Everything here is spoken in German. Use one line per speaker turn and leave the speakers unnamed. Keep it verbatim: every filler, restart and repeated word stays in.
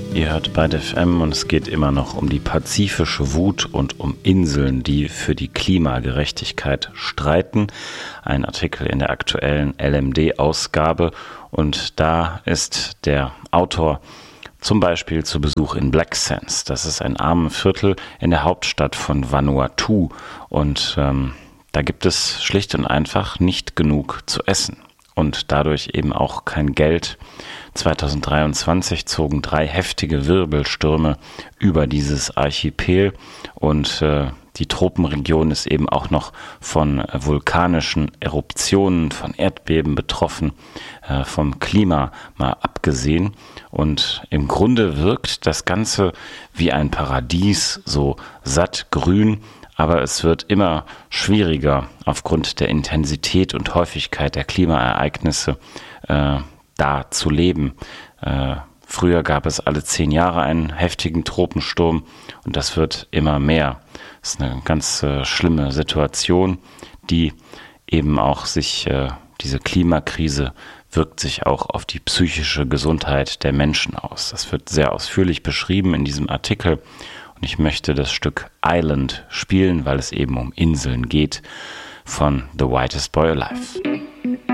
Ihr hört Byte F M und es geht immer noch um die pazifische Wut und um Inseln, die für die Klimagerechtigkeit streiten. Ein Artikel in der aktuellen L M D-Ausgabe und da ist der Autor zum Beispiel zu Besuch in Black Sands. Das ist ein Armenviertel in der Hauptstadt von Vanuatu und ähm, da gibt es schlicht und einfach nicht genug zu essen und dadurch eben auch kein Geld. zwanzig dreiundzwanzig zogen drei heftige Wirbelstürme über dieses Archipel und äh, die Tropenregion ist eben auch noch von vulkanischen Eruptionen, von Erdbeben betroffen, äh, vom Klima mal abgesehen. Und im Grunde wirkt das Ganze wie ein Paradies, so satt grün, aber es wird immer schwieriger aufgrund der Intensität und Häufigkeit der Klimaereignisse äh, da zu leben. Äh, früher gab es alle zehn Jahre einen heftigen Tropensturm und das wird immer mehr. Das ist eine ganz äh, schlimme Situation, die eben auch sich, äh, diese Klimakrise wirkt sich auch auf die psychische Gesundheit der Menschen aus. Das wird sehr ausführlich beschrieben in diesem Artikel und ich möchte das Stück Island spielen, weil es eben um Inseln geht, von The Whitest Boy Alive.